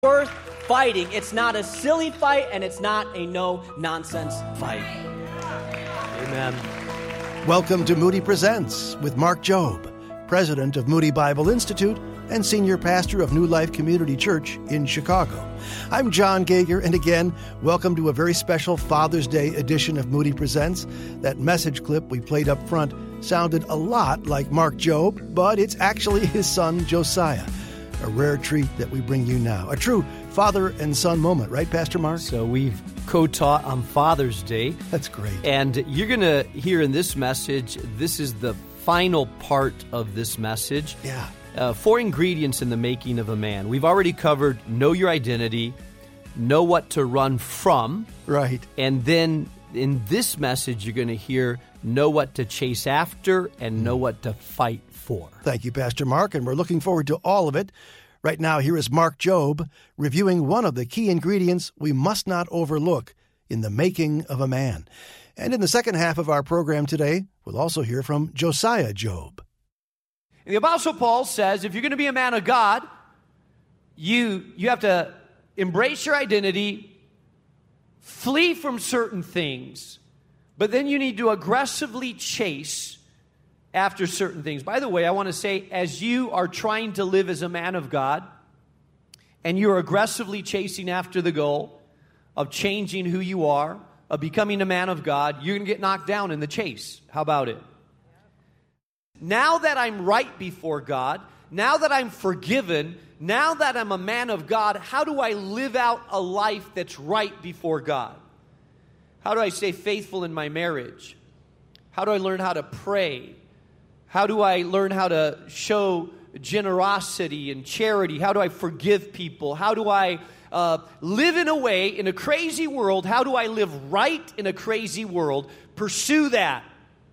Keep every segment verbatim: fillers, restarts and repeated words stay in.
worth fighting. It's not a silly fight, and it's not a no-nonsense fight. Amen. Welcome to Moody Presents with Mark Jobe, president of Moody Bible Institute and senior pastor of New Life Community Church in Chicago. I'm John Gager, and again, welcome to a very special Father's Day edition of Moody Presents. That message clip we played up front sounded a lot like Mark Jobe, but it's actually his son, Josiah. A rare treat that we bring you now. A true father and son moment, right, Pastor Mark? So we've co-taught on Father's Day. That's great. And you're going to hear in this message, this is the final part of this message. Yeah. Uh, four ingredients in the making of a man. We've already covered know your identity, know what to run from. Right. And then in this message, you're going to hear know what to chase after and know what to fight for. Thank you, Pastor Mark, and we're looking forward to all of it. Right now, here is Mark Jobe reviewing one of the key ingredients we must not overlook in the making of a man. And in the second half of our program today, we'll also hear from Josiah Jobe. The Apostle Paul says if you're going to be a man of God, you, you have to embrace your identity, flee from certain things, but then you need to aggressively chase after certain things. By the way, I want to say, as you are trying to live as a man of God, and you're aggressively chasing after the goal of changing who you are, of becoming a man of God, you're going to get knocked down in the chase. How about it? Now that I'm right before God, now that I'm forgiven, now that I'm a man of God, how do I live out a life that's right before God? How do I stay faithful in my marriage? How do I learn how to pray? How do I learn how to show generosity and charity? How do I forgive people? How do I uh, live in a way, in a crazy world? How do I live right in a crazy world? Pursue that.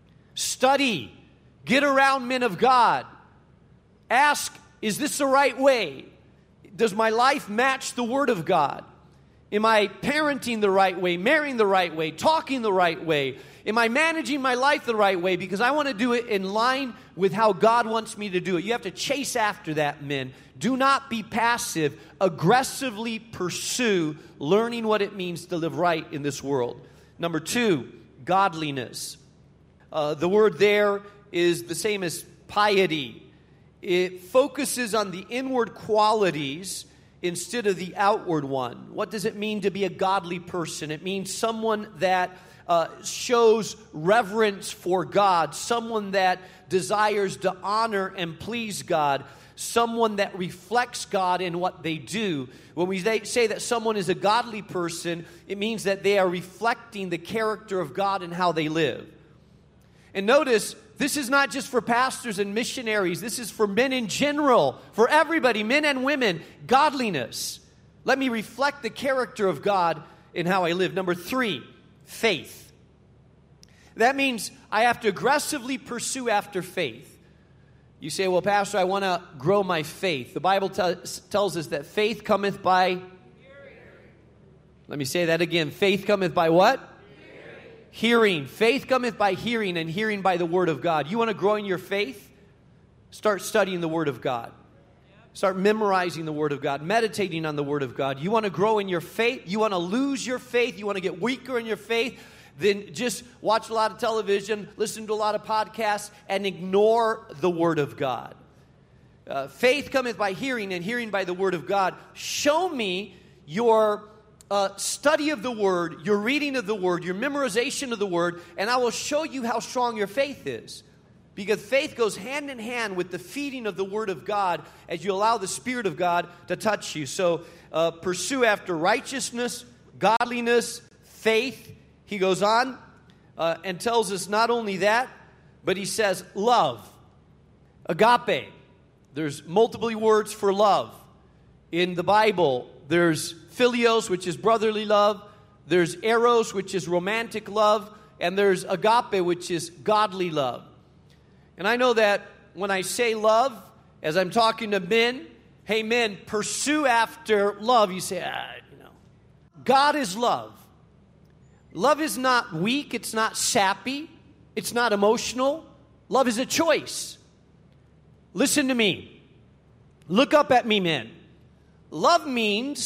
Study. Get around men of God. Ask, is this the right way? Does my life match the Word of God? Am I parenting the right way, marrying the right way, talking the right way? Am I managing my life the right way? Because I want to do it in line with how God wants me to do it. You have to chase after that, men. Do not be passive. Aggressively pursue learning what it means to live right in this world. Number two, godliness. Uh, the word there is the same as piety. It focuses on the inward qualities instead of the outward one. What does it mean to be a godly person? It means someone that uh, shows reverence for God, someone that desires to honor and please God, someone that reflects God in what they do. When we say that someone is a godly person, it means that they are reflecting the character of God in how they live. And notice, this is not just for pastors and missionaries. This is for men in general, for everybody, men and women. Godliness. Let me reflect the character of God in how I live. Number three, faith. That means I have to aggressively pursue after faith. You say, well, Pastor, I want to grow my faith. The Bible t- tells us that faith cometh by hearing. Let me say that again. Faith cometh by what? Hearing. Faith cometh by hearing, and hearing by the Word of God. You want to grow in your faith? Start studying the Word of God. Start memorizing the Word of God, meditating on the Word of God. You want to grow in your faith? You want to lose your faith? You want to get weaker in your faith? Then just watch a lot of television, listen to a lot of podcasts, and ignore the Word of God. Uh, faith cometh by hearing, and hearing by the Word of God. Show me your Uh, study of the Word, your reading of the Word, your memorization of the Word, and I will show you how strong your faith is. Because faith goes hand in hand with the feeding of the Word of God as you allow the Spirit of God to touch you. So uh, pursue after righteousness, godliness, faith. He goes on uh, and tells us not only that, but he says love, agape. There's multiple words for love in the Bible. There's Philios, which is brotherly love. There's eros, which is romantic love. And there's agape, which is godly love. And I know that when I say love, as I'm talking to men, hey men, pursue after love. You say, ah, you know, God is love. Love is not weak. It's not sappy. It's not emotional. Love is a choice. Listen to me. Look up at me, men. Love means